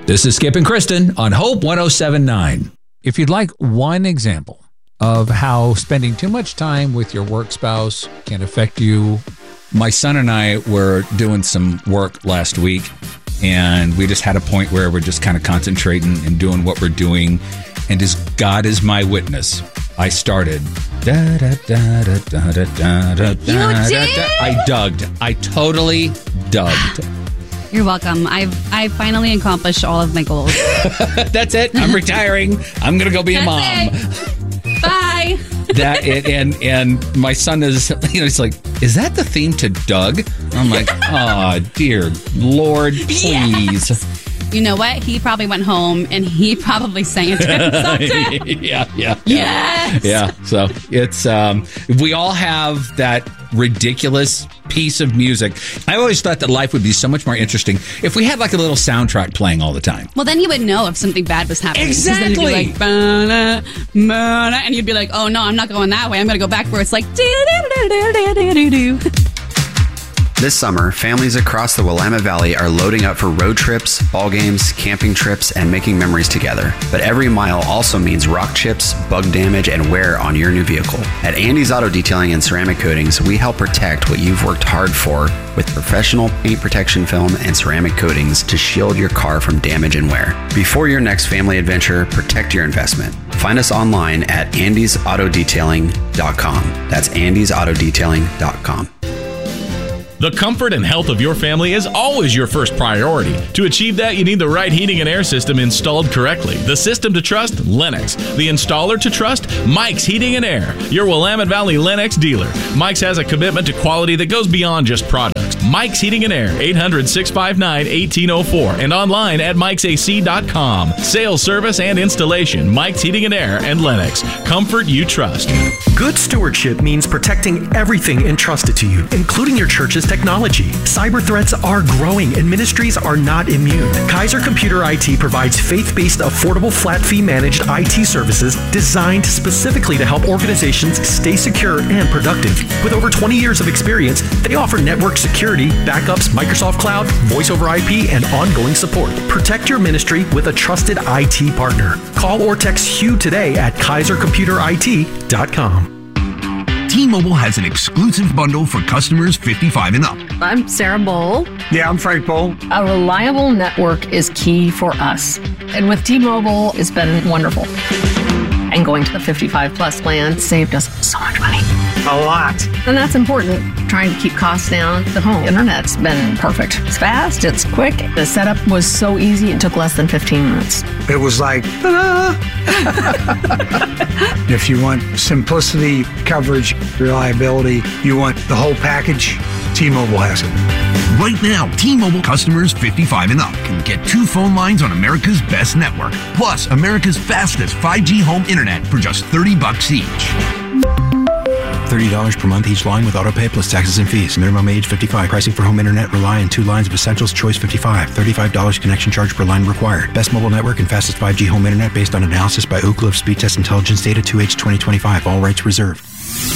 This is Skip and Kristen on Hope 107.9. If you'd like one example of how spending too much time with your work spouse can affect you. My son and I were doing some work last week, and we just had a point where we're just kind of concentrating and doing what we're doing. And as God is my witness, I started. You did? I dugged. I totally dugged. You're welcome. I finally accomplished all of my goals. That's it. I'm retiring. I'm going to go be a mom. Bye. And my son is, he's like, is that the theme to Doug? I'm like, oh, dear Lord, please. Yes. You know what? He probably went home and he probably sang it to himself too. Yeah. Yes. Yeah. So it's, we all have that ridiculous piece of music. I always thought that life would be so much more interesting if we had like a little soundtrack playing all the time. Well, then you would know if something bad was happening. Exactly. Then you'd be like, ba-na, ba-na, and you'd be like, oh no, I'm not going that way. I'm going to go back where it's like, do-do-do-do-do-do-do. This summer, families across the Willamette Valley are loading up for road trips, ball games, camping trips, and making memories together. But every mile also means rock chips, bug damage, and wear on your new vehicle. At Andy's Auto Detailing and Ceramic Coatings, we help protect what you've worked hard for with professional paint protection film and ceramic coatings to shield your car from damage and wear. Before your next family adventure, protect your investment. Find us online at andysautodetailing.com. That's andysautodetailing.com. The comfort and health of your family is always your first priority. To achieve that, you need the right heating and air system installed correctly. The system to trust? Lennox. The installer to trust? Mike's Heating and Air, your Willamette Valley Lennox dealer. Mike's has a commitment to quality that goes beyond just products. Mike's Heating and Air, 800-659-1804, and online at mikesac.com. Sales, service, and installation. Mike's Heating and Air and Lennox. Comfort you trust. Good stewardship means protecting everything entrusted to you, including your church's technology. Cyber threats are growing and ministries are not immune. Kaiser Computer IT provides faith-based, affordable, flat-fee managed IT services designed specifically to help organizations stay secure and productive. With over 20 years of experience, they offer network security, backups, Microsoft Cloud, voice over IP, and ongoing support. Protect your ministry with a trusted IT partner. Call or text Hugh today at kaisercomputerit.com. T-Mobile has an exclusive bundle for customers 55 and up. I'm Sarah Bowl. Yeah, I'm Frank Bowl. A reliable network is key for us. And with T-Mobile, it's been wonderful. And going to the 55 plus plan saved us so much money. A lot. And that's important. Trying to keep costs down. The home internet's been perfect. It's fast, it's quick. The setup was so easy, it took less than 15 minutes. It was like, ta-da! If you want simplicity, coverage, reliability, you want the whole package, T-Mobile has it. Right now, T-Mobile customers 55 and up can get 2 phone lines on America's best network, plus America's fastest 5G home internet for just $30 each. $30 per month each line with autopay plus taxes and fees. Minimum age 55. Pricing for home internet rely on 2 lines of Essentials Choice 55. $35 connection charge per line required. Best mobile network and fastest 5G home internet based on analysis by Ookla of Speed Test Intelligence Data 2H 2025. All rights reserved.